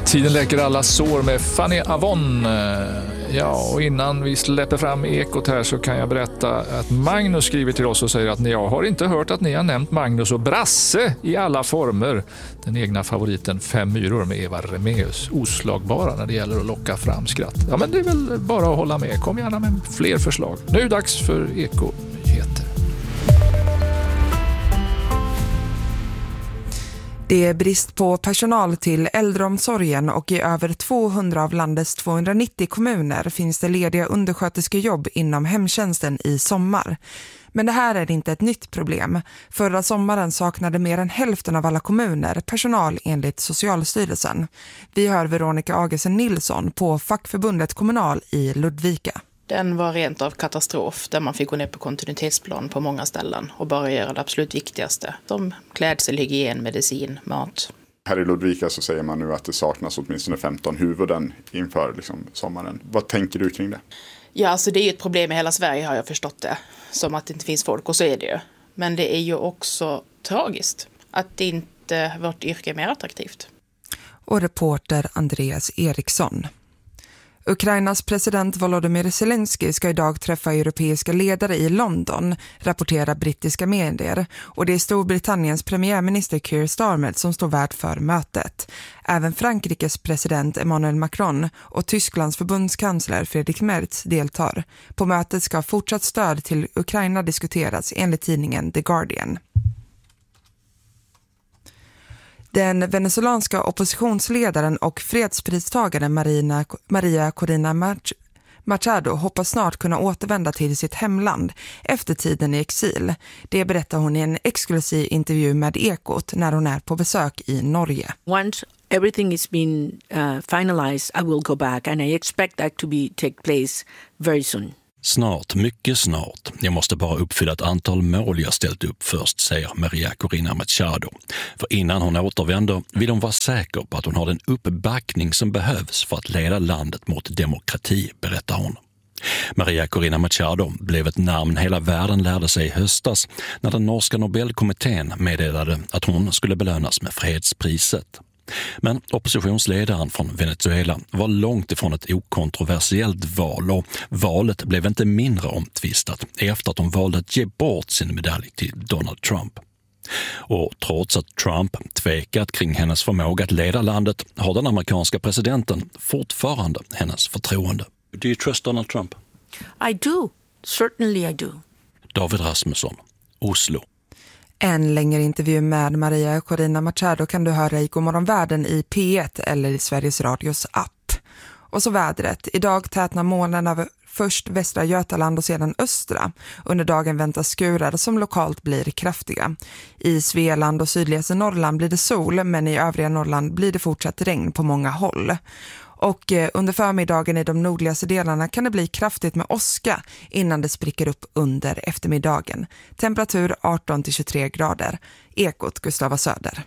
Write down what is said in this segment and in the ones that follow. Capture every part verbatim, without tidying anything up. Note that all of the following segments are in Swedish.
Tiden läker alla sår med Fanny Avon. Ja, och innan vi släpper fram ekot här så kan jag berätta att Magnus skriver till oss och säger att jag har inte hört att ni har nämnt Magnus och Brasse i alla former. Den egna favoriten Fem myror med Eva Remeus. Oslagbara när det gäller att locka fram skratt. Ja, men det är väl bara att hålla med. Kom gärna med fler förslag. Nu är det dags för Eko-nyheter. Det är brist på personal till äldreomsorgen och i över tvåhundra av landets tvåhundranittio kommuner finns det lediga undersköterskejobb inom hemtjänsten i sommar. Men det här är inte ett nytt problem. Förra sommaren saknade mer än hälften av alla kommuner personal enligt Socialstyrelsen. Vi hör Veronica Agesen Nilsson på fackförbundet Kommunal i Ludvika. Den var rent av katastrof där man fick gå ner på kontinuitetsplan på många ställen och bara göra det absolut viktigaste. Som klädsel, hygien, medicin, mat. Här i Ludvika så säger man nu att det saknas åtminstone femton huvuden inför liksom sommaren. Vad tänker du kring det? Ja, alltså det är ju ett problem i hela Sverige har jag förstått det. Som att det inte finns folk och så är det ju. Men det är ju också tragiskt att inte vårt yrke är mer attraktivt. Och reporter Andreas Eriksson. Ukrainas president Volodymyr Zelensky ska idag träffa europeiska ledare i London, rapporterar brittiska medier. Och det är Storbritanniens premiärminister Keir Starmer som står värd för mötet. Även Frankrikes president Emmanuel Macron och Tysklands förbundskansler Friedrich Merz deltar. På mötet ska fortsatt stöd till Ukraina diskuteras enligt tidningen The Guardian. Den venezuelanska oppositionsledaren och fredspristagaren Marina, Maria Corina Machado hoppas snart kunna återvända till sitt hemland efter tiden i exil. Det berättar hon i en exklusiv intervju med Ekot när hon är på besök i Norge. Once everything is been uh, finalized, I will go back and I expect that to be take place very soon. Snart, mycket snart. Jag måste bara uppfylla ett antal mål jag ställt upp först, säger Maria Corina Machado. För innan hon återvänder vill hon vara säker på att hon har den uppbackning som behövs för att leda landet mot demokrati, berättar hon. Maria Corina Machado blev ett namn hela världen lärde sig i höstas när den norska Nobelkommittén meddelade att hon skulle belönas med fredspriset. Men oppositionsledaren från Venezuela var långt ifrån ett okontroversiellt val och valet blev inte mindre omtvistat efter att hon valde att ge bort sin medalj till Donald Trump. Och trots att Trump tvekat kring hennes förmåga att leda landet har den amerikanska presidenten fortfarande hennes förtroende. Do you trust Donald Trump? I do. Certainly I do. David Rasmusson, Oslo. En längre intervju med Maria Corina Machado kan du höra i Godmorgon Världen i P ett eller i Sveriges Radios app. Och så vädret. Idag tätnar molnen över först västra Götaland och sedan östra. Under dagen väntas skurar som lokalt blir kraftiga. I Svealand och sydligaste Norrland blir det sol, men i övriga Norrland blir det fortsatt regn på många håll. Och under förmiddagen i de nordligaste delarna kan det bli kraftigt med åska innan det spricker upp under eftermiddagen. Temperatur arton till tjugotre grader. Ekot Gustava Söder.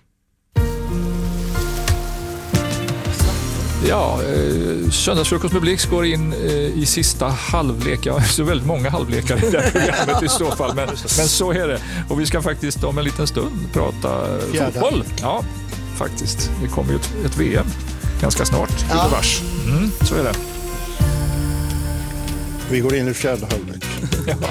Ja, eh, söndagsfrukost med Blix går in eh, i sista halvlek. Ja, så väldigt många halvlekar i det här programmet i så fall. Men, men så är det. Och vi ska faktiskt om en liten stund prata Fjärde. fotboll. Ja, faktiskt. Det kommer ju ett, ett V M ganska snart. Ja. Vars. Mm, så är det. Vi går in i fjärde halvlek. Ja.